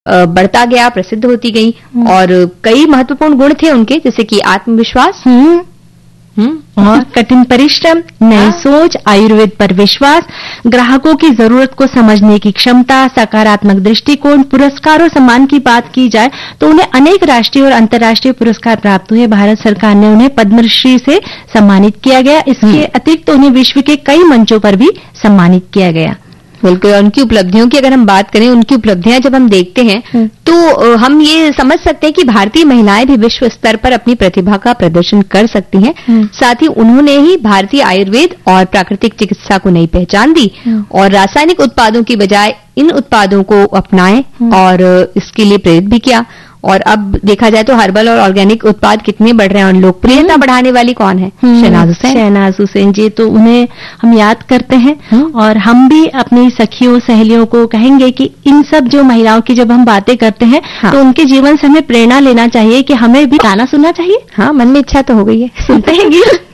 बढ़ता गया, प्रसिद्ध होती गई और कई महत्वपूर्ण गुण थे उनके, जैसे कि आत्मविश्वास और कठिन परिश्रम, नई सोच, आयुर्वेद पर विश्वास, ग्राहकों की जरूरत को समझने की क्षमता, सकारात्मक दृष्टिकोण। पुरस्कार और सम्मान की बात की जाए तो उन्हें अनेक राष्ट्रीय और अंतर्राष्ट्रीय पुरस्कार प्राप्त हुए। भारत सरकार ने उन्हें पद्मश्री से सम्मानित किया गया। इसके अतिरिक्त उन्हें विश्व के कई मंचों पर भी सम्मानित किया गया। बिल्कुल। उनकी उपलब्धियों की अगर हम बात करें, उनकी उपलब्धियां जब हम देखते हैं तो हम ये समझ सकते हैं कि भारतीय महिलाएं भी विश्व स्तर पर अपनी प्रतिभा का प्रदर्शन कर सकती हैं। साथ ही उन्होंने ही भारतीय आयुर्वेद और प्राकृतिक चिकित्सा को नई पहचान दी और रासायनिक उत्पादों की बजाय इन उत्पादों को अपनाए और इसके लिए प्रेरित भी किया। और अब देखा जाए तो हर्बल और ऑर्गेनिक उत्पाद कितने बढ़ रहे हैं और लोकप्रियता बढ़ाने वाली कौन है? शहनाज हुसैन जी। तो उन्हें हम याद करते हैं और हम भी अपनी सखियों सहेलियों को कहेंगे कि इन सब जो महिलाओं की जब हम बातें करते हैं तो उनके जीवन से हमें प्रेरणा लेना चाहिए कि हमें भी गाना सुनना चाहिए। हाँ, मन में इच्छा तो हो गई है, सुनते हैं गीत।